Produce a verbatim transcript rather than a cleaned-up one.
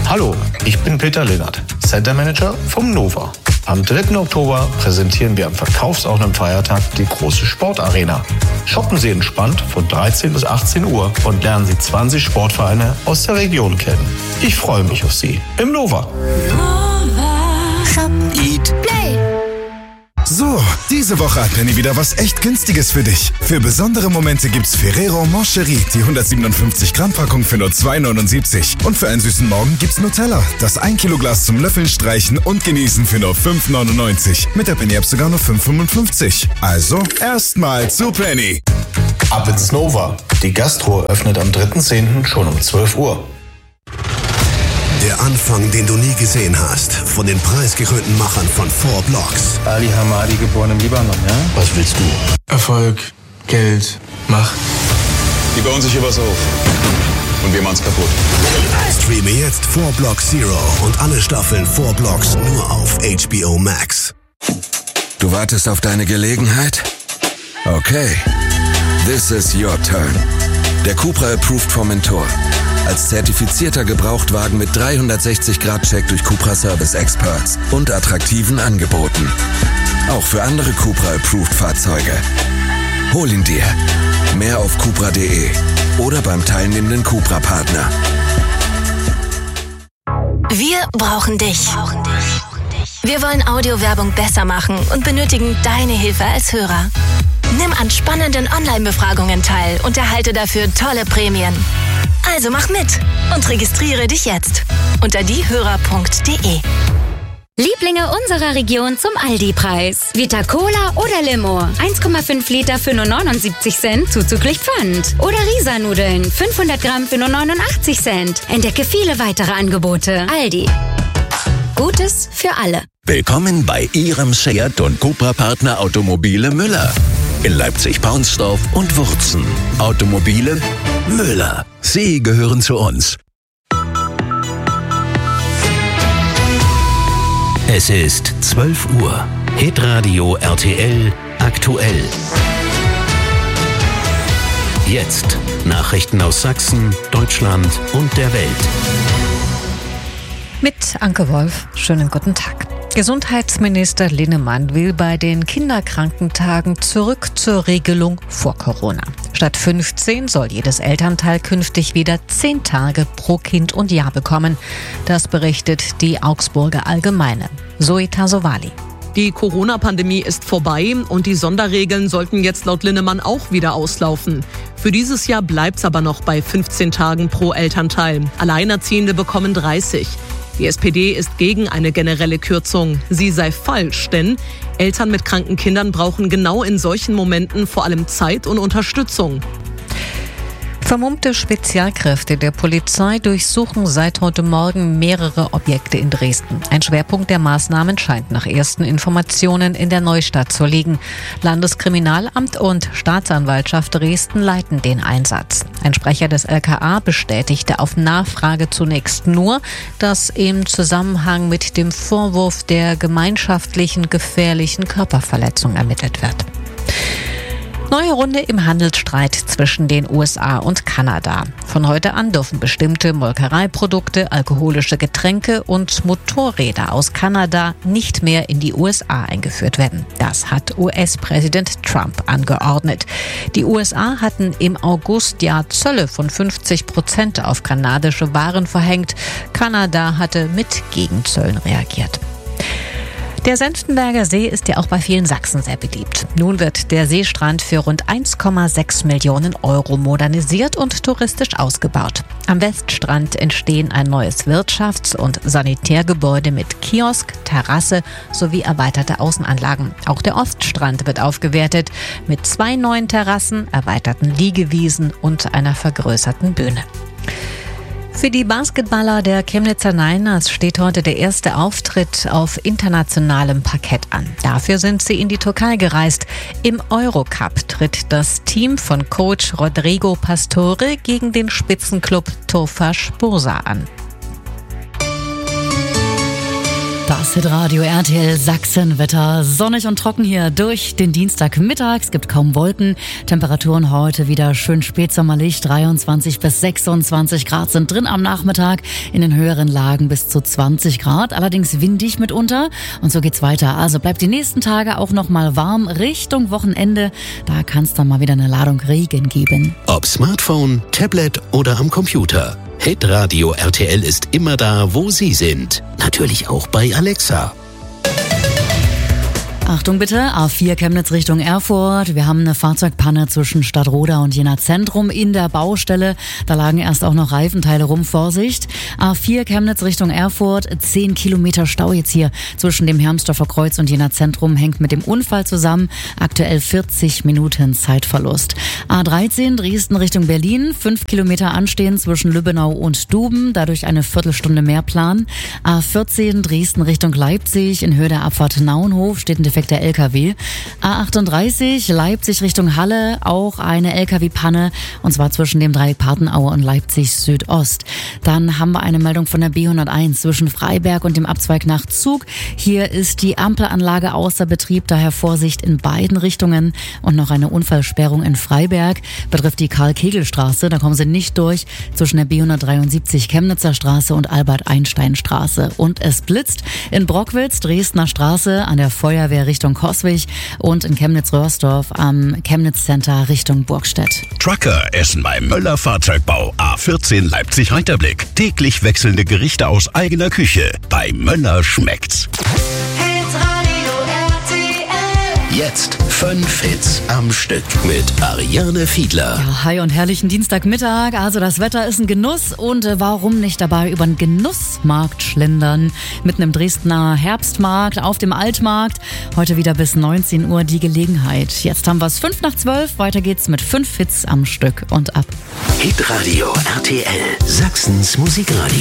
Hallo, ich bin Peter Linnert, Center Manager vom Nova. Am dritten Oktober präsentieren wir am verkaufsoffenen Feiertag die große Sportarena. Shoppen Sie entspannt von dreizehn bis achtzehn Uhr und lernen Sie zwanzig Sportvereine aus der Region kennen. Ich freue mich auf Sie im Nova. Shop, Eat, Play. So, diese Woche hat Penny wieder was echt Günstiges für dich. Für besondere Momente gibt's Ferrero Moncherie, die hundertsiebenundfünfzig Gramm Packung für nur zwei neunundsiebzig. Und für einen süßen Morgen gibt's Nutella, das ein Kilo Glas zum Löffeln, Streichen und Genießen für nur fünf neunundneunzig. Mit der Penny App sogar nur fünf fünfundfünfzig. Also, erstmal zu Penny. Ab ins Nova. Die Gastro öffnet am dritten zehnten schon um zwölf Uhr. Der Anfang, den du nie gesehen hast, von den preisgekrönten Machern von Four Blocks. Ali Hamadi, geboren im Libanon, ja? Was willst du? Erfolg, Geld, Macht. Die bauen sich hier was auf. Und wir machen's kaputt. Streame jetzt Four Blocks Zero und alle Staffeln Four Blocks nur auf H B O Max. Du wartest auf deine Gelegenheit? Okay. This is your turn. Der Cupra Approved vom Mentor. Als zertifizierter Gebrauchtwagen mit dreihundertsechzig Grad Check durch Cupra Service Experts und attraktiven Angeboten. Auch für andere Cupra Approved Fahrzeuge. Hol ihn dir. Mehr auf cupra punkt de oder beim teilnehmenden Cupra-Partner. Wir brauchen dich. Wir wollen Audiowerbung besser machen und benötigen deine Hilfe als Hörer. Nimm an spannenden Online-Befragungen teil und erhalte dafür tolle Prämien. Also mach mit und registriere dich jetzt unter diehörer punkt de. Lieblinge unserer Region zum Aldi-Preis. Vita Cola oder Limo. eins Komma fünf Liter für nur neunundsiebzig Cent, zuzüglich Pfand. Oder Risa-Nudeln, fünfhundert Gramm für nur neunundachtzig Cent. Entdecke viele weitere Angebote. Aldi. Gutes für alle. Willkommen bei Ihrem Seat und Cupra-Partner Automobile Müller. In Leipzig-Paunsdorf und Wurzen. Automobile Müller. Sie gehören zu uns. Es ist zwölf Uhr. Hitradio R T L aktuell. Jetzt Nachrichten aus Sachsen, Deutschland und der Welt. Mit Anke Wolf. Schönen guten Tag. Gesundheitsminister Linnemann will bei den Kinderkrankentagen zurück zur Regelung vor Corona. Statt fünfzehn soll jedes Elternteil künftig wieder zehn Tage pro Kind und Jahr bekommen. Das berichtet die Augsburger Allgemeine. Zoe Tasovali. Die Corona-Pandemie ist vorbei und die Sonderregeln sollten jetzt laut Linnemann auch wieder auslaufen. Für dieses Jahr bleibt's aber noch bei fünfzehn Tagen pro Elternteil. Alleinerziehende bekommen dreißig. Die S P D ist gegen eine generelle Kürzung. Sie sei falsch, denn Eltern mit kranken Kindern brauchen genau in solchen Momenten vor allem Zeit und Unterstützung. Vermummte Spezialkräfte der Polizei durchsuchen seit heute Morgen mehrere Objekte in Dresden. Ein Schwerpunkt der Maßnahmen scheint nach ersten Informationen in der Neustadt zu liegen. Landeskriminalamt und Staatsanwaltschaft Dresden leiten den Einsatz. Ein Sprecher des L K A bestätigte auf Nachfrage zunächst nur, dass im Zusammenhang mit dem Vorwurf der gemeinschaftlichen gefährlichen Körperverletzung ermittelt wird. Neue Runde im Handelsstreit zwischen den U S A und Kanada. Von heute an dürfen bestimmte Molkereiprodukte, alkoholische Getränke und Motorräder aus Kanada nicht mehr in die U S A eingeführt werden. Das hat U S-Präsident Trump angeordnet. Die U S A hatten im August ja Zölle von fünfzig Prozent auf kanadische Waren verhängt. Kanada hatte mit Gegenzöllen reagiert. Der Senftenberger See ist ja auch bei vielen Sachsen sehr beliebt. Nun wird der Seestrand für rund eins Komma sechs Millionen Euro modernisiert und touristisch ausgebaut. Am Weststrand entstehen ein neues Wirtschafts- und Sanitärgebäude mit Kiosk, Terrasse sowie erweiterte Außenanlagen. Auch der Oststrand wird aufgewertet mit zwei neuen Terrassen, erweiterten Liegewiesen und einer vergrößerten Bühne. Für die Basketballer der Chemnitzer Niners steht heute der erste Auftritt auf internationalem Parkett an. Dafür sind sie in die Türkei gereist. Im Eurocup tritt das Team von Coach Rodrigo Pastore gegen den Spitzenklub Tofaş Bursa an. Das Hitradio R T L Sachsen-Wetter. Sonnig und trocken hier durch den Dienstagmittag. Es gibt kaum Wolken. Temperaturen heute wieder schön spätsommerlich. dreiundzwanzig bis sechsundzwanzig Grad sind drin am Nachmittag. In den höheren Lagen bis zu zwanzig Grad. Allerdings windig mitunter. Und so geht's weiter. Also bleibt die nächsten Tage auch noch mal warm. Richtung Wochenende. Da kann es dann mal wieder eine Ladung Regen geben. Ob Smartphone, Tablet oder am Computer. Hitradio R T L ist immer da, wo Sie sind. Natürlich auch bei Alexa. Achtung bitte, A vier Chemnitz Richtung Erfurt. Wir haben eine Fahrzeugpanne zwischen Stadtroda und Jena Zentrum in der Baustelle. Da lagen erst auch noch Reifenteile rum. Vorsicht. A vier Chemnitz Richtung Erfurt. Zehn Kilometer Stau jetzt hier zwischen dem Hermsdorfer Kreuz und Jena Zentrum. Hängt mit dem Unfall zusammen. Aktuell vierzig Minuten Zeitverlust. A dreizehn Dresden Richtung Berlin. Fünf Kilometer anstehen zwischen Lübbenau und Duben. Dadurch eine Viertelstunde mehr Plan. A vierzehn Dresden Richtung Leipzig. In Höhe der Abfahrt Naunhof steht ein der L K W. A achtunddreißig Leipzig Richtung Halle, auch eine L K W-Panne, und zwar zwischen dem Dreieck Partenaue und Leipzig Südost. Dann haben wir eine Meldung von der B hunderteins zwischen Freiberg und dem Abzweig nach Zug. Hier ist die Ampelanlage außer Betrieb, daher Vorsicht in beiden Richtungen. Und noch eine Unfallsperrung in Freiberg betrifft die Karl-Kegel-Straße. Da kommen Sie nicht durch zwischen der B hundertdreiundsiebzig Chemnitzer Straße und Albert-Einstein-Straße. Und es blitzt in Brockwitz, Dresdner Straße an der Feuerwehr Richtung Coswig und in Chemnitz-Röhrsdorf am Chemnitz Center Richtung Burgstedt. Trucker essen beim Möller Fahrzeugbau. A vierzehn Leipzig-Reiterblick. Täglich wechselnde Gerichte aus eigener Küche. Bei Möller schmeckt's. Jetzt fünf Hits am Stück mit Ariane Fiedler. Ja, hi und herrlichen Dienstagmittag. Also das Wetter ist ein Genuss und äh, warum nicht dabei über den Genussmarkt schlendern? Mitten im Dresdner Herbstmarkt, auf dem Altmarkt. Heute wieder bis neunzehn Uhr die Gelegenheit. Jetzt haben wir es fünf nach zwölf. Weiter geht's mit fünf Hits am Stück und ab. Hitradio R T L, Sachsens Musikradio.